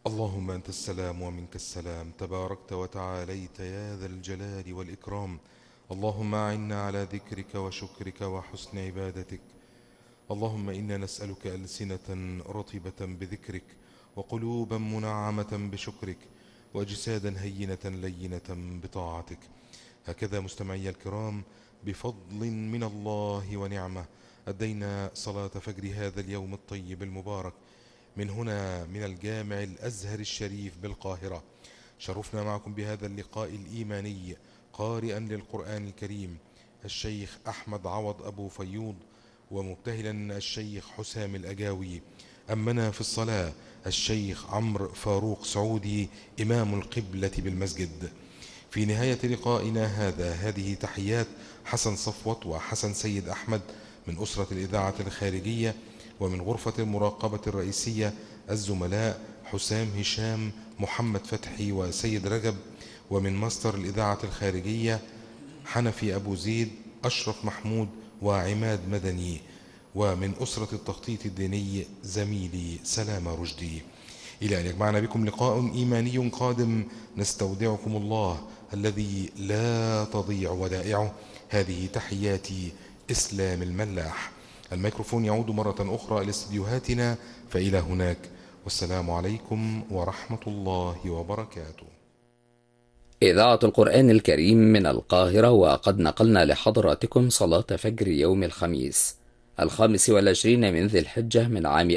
اللهم أنت السلام ومنك السلام، تباركت وتعاليت يا ذا الجلال والإكرام. اللهم أعنا على ذكرك وشكرك وحسن عبادتك. اللهم إنا نسألك ألسنة رطبة بذكرك، وقلوبا منعمة بشكرك، وأجسادا هينة لينة بطاعتك. هكذا مستمعي الكرام، بفضل من الله ونعمة أدينا صلاة فجر هذا اليوم الطيب المبارك من هنا من الجامع الأزهر الشريف بالقاهرة. شرفنا معكم بهذا اللقاء الإيماني قارئا للقرآن الكريم الشيخ أحمد عوض أبو فيوض، ومبتهلا الشيخ حسام الأجاوي. أمنا في الصلاة الشيخ عمرو فاروق سعودي إمام القبلة بالمسجد. في نهاية لقائنا هذه تحيات حسن صفوت وحسن سيد أحمد من أسرة الإذاعة الخارجية، ومن غرفة المراقبة الرئيسية الزملاء حسام هشام محمد فتحي وسيد رجب، ومن مصدر الإذاعة الخارجية حنفي أبو زيد أشرف محمود وعماد مدني، ومن أسرة التخطيط الديني زميلي سلام رشدي. إلى أن يجمعنا بكم لقاء إيماني قادم، نستودعكم الله الذي لا تضيع ودائعه. هذه تحياتي إسلام الملاح. الميكروفون يعود مرة أخرى إلى استديوهاتنا، فإلى هناك، والسلام عليكم ورحمة الله وبركاته. إذاعة القرآن الكريم من القاهرة، وقد نقلنا لحضراتكم صلاة فجر يوم الخميس 25 من ذي الحجة من عام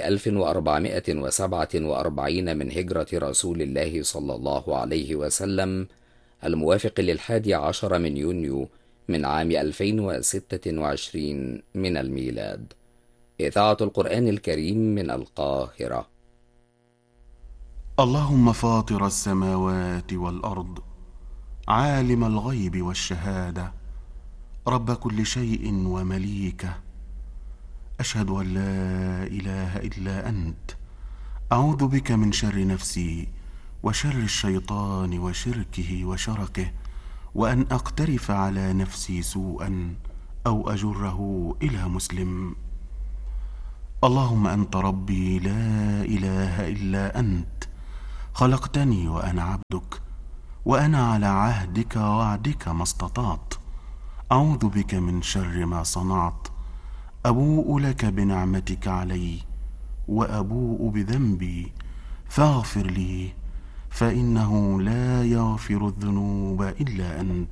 1447 من هجرة رسول الله صلى الله عليه وسلم، الموافق ل11 من يونيو من عام 2026 من الميلاد. إذاعة القرآن الكريم من القاهرة. اللهم فاطر السماوات والأرض، عالم الغيب والشهادة، رب كل شيء ومليكه، أشهد أن لا إله إلا أنت، أعوذ بك من شر نفسي وشر الشيطان وشركه وشركه، وأن أقترف على نفسي سوءا أو أجره إلى مسلم. اللهم أنت ربي لا إله إلا أنت، خلقتني وأنا عبدك، وأنا على عهدك ووعدك ما استطعت. أعوذ بك من شر ما صنعت، أبوء لك بنعمتك علي وأبوء بذنبي، فاغفر لي، فإنه لا يغفر الذنوب إلا أنت.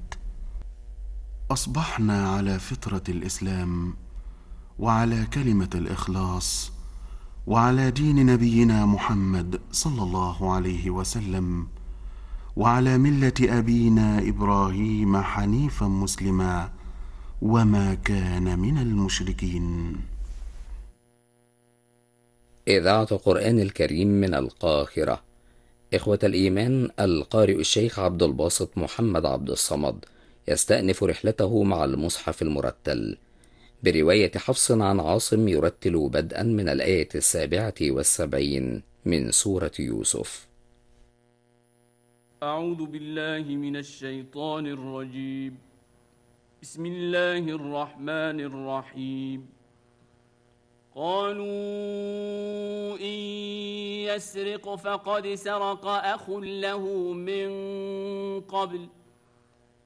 أصبحنا على فطرة الإسلام، وعلى كلمة الإخلاص، وعلى دين نبينا محمد صلى الله عليه وسلم، وعلى ملة أبينا إبراهيم حنيفا مسلما، وما كان من المشركين. إذاعة القرآن الكريم من القاهرة. إخوة الإيمان، القارئ الشيخ عبد الباسط محمد عبد الصمد يستأنف رحلته مع المصحف المرتل برواية حفص عن عاصم، يرتل بدءا من الآية 77 من سورة يوسف. أعوذ بالله من الشيطان الرجيم. بسم الله الرحمن الرحيم. قالوا إن يسرق فقد سرق أخ له من قبل